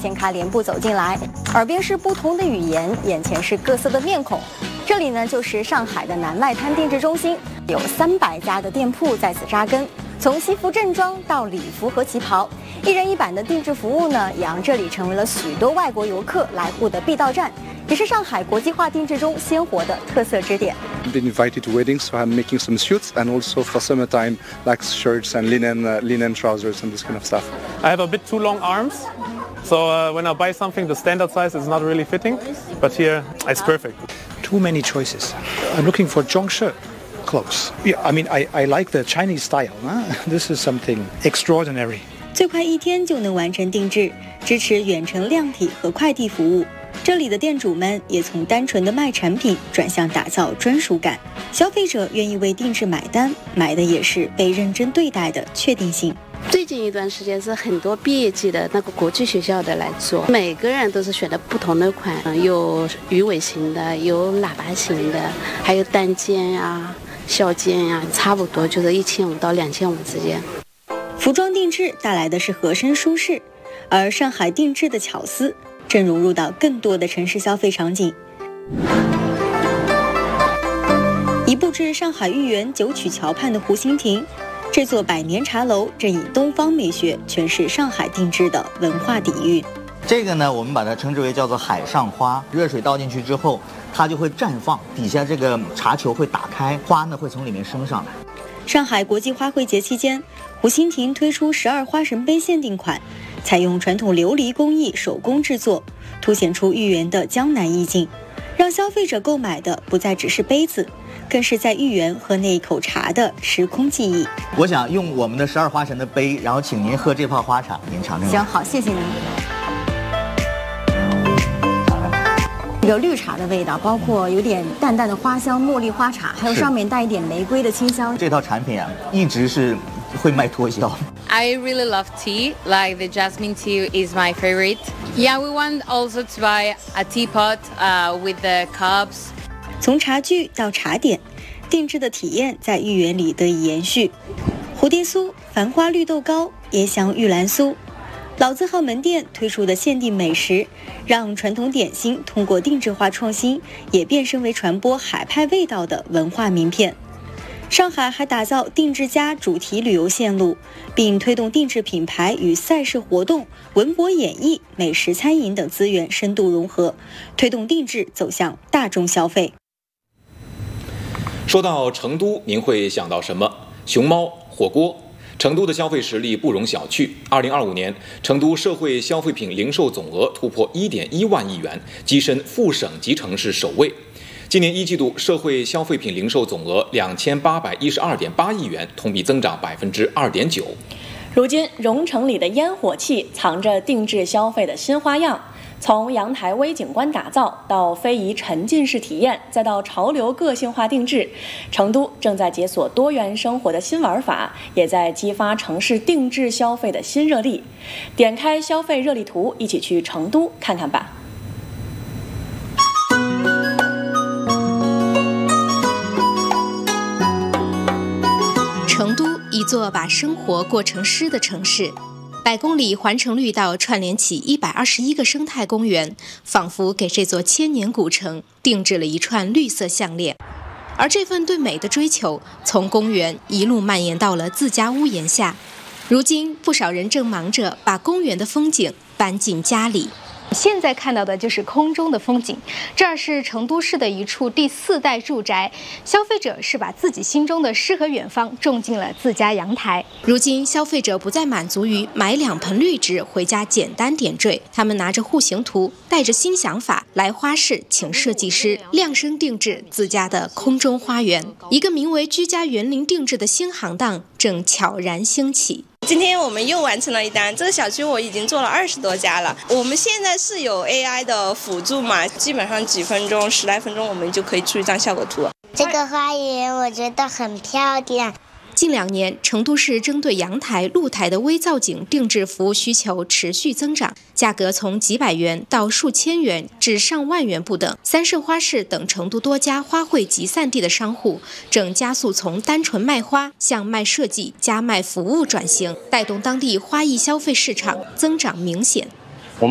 掀开帘布走进来，耳边是不同的语言，眼前是各色的面孔。这里呢，就是上海的南外滩定制中心，有300家的店铺在此扎根，从西服正装到礼服和旗袍，一人一版的定制服务呢，也让这里成为了许多外国游客来沪的必到站，也是上海国际化定制中鲜活的特色支点。 Been invited to weddings, so I'm making some suits, and also for summertime, like shirts and linen trousers and this kind of stuff. I have a bit too long arms, so when I buy something, the standard size is not really fitting, but here it's perfect. Too many choices. I'm looking for zhongshe clothes. Yeah, I mean, I like the Chinese style. This is something extraordinary. 最快1天就能完成定制，支持远程量体和快递服务。这里的店主们也从单纯的卖产品转向打造专属感，消费者愿意为定制买单，买的也是被认真对待的确定性。 最近一段时间是很多毕业季的那个国际学校的来做，每个人都是选的不同的款，有鱼尾型的，有喇叭型的，还有单肩呀、小肩呀，差不多就是1500到2500之间。 服装定制带来的是合身舒适，而上海定制的巧思正融入到更多的城市消费场景。移步至上海豫园九曲桥畔的湖心亭，这座百年茶楼正以东方美学诠释上海定制的文化底蕴。 这个呢，我们把它称之为叫做海上花，热水倒进去之后，它就会绽放，底下这个茶球会打开，花呢会从里面升上来。 上海国际花卉节期间，湖心亭推出12花神杯限定款，采用传统琉璃工艺手工制作，凸显出豫园的江南意境，让消费者购买的不再只是杯子，更是在豫园喝那一口茶的时空记忆。 我想用我们的12花神的杯，然后请您喝这泡花茶，您尝尝。 行，好，谢谢您。有绿茶的味道，包括有点淡淡的花香、茉莉花茶，还有上面带一点玫瑰的清香。 这套产品啊，一直是会卖脱销。 I really love tea, like the jasmine tea is my favorite. Yeah, we want also to buy a teapot with the cups. 从茶具到茶点，定制的体验在豫园里得以延续。蝴蝶酥、繁花绿豆糕、椰香玉兰酥，老字号门店推出的限定美食，让传统点心通过定制化创新，也变身为传播海派味道的文化名片。上海还打造定制家主题旅游线路，并推动定制品牌与赛事活动、文博演艺、美食餐饮等资源深度融合，推动定制走向大众消费。 说到成都，您会想到什么？熊猫、火锅。成都的消费实力不容小觑。2025年，成都社会消费品零售总额突破1.1万亿元，跻身副省级城市首位。今年1季度，社会消费品零售总额2812.8亿元，同比增长2.9%。 如今，蓉城里的烟火气藏着定制消费的新花样。从阳台微景观打造到非遗沉浸式体验，再到潮流个性化定制，成都正在解锁多元生活的新玩法，也在激发城市定制消费的新热力。点开消费热力图，一起去成都看看吧。 成都，一座把生活过成诗的城市。100公里环城绿道串联起121个生态公园，仿佛给这座千年古城定制了一串绿色项链。而这份对美的追求，从公园一路蔓延到了自家屋檐下。如今，不少人正忙着把公园的风景搬进家里。 现在看到的就是空中的风景，这儿是成都市的一处第4代住宅，消费者是把自己心中的诗和远方种进了自家阳台。 如今，消费者不再满足于买2盆绿植回家简单点缀，他们拿着户型图，带着新想法来花市请设计师量身定制自家的空中花园。一个名为居家园林定制的新行当正悄然兴起。 今天我们又完成了一单，这个小区我已经做了20多家了。我们现在是有 AI 的辅助嘛，基本上几分钟、10来分钟我们就可以出一张效果图。 这个花园我觉得很漂亮。 近2年，成都市针对阳台、露台的微造景定制服务需求持续增长，价格从几百元到数千元至上万元不等。三圣花市等成都多家花卉集散地的商户正加速从单纯卖花向卖设计加卖服务转型，带动当地花艺消费市场增长明显。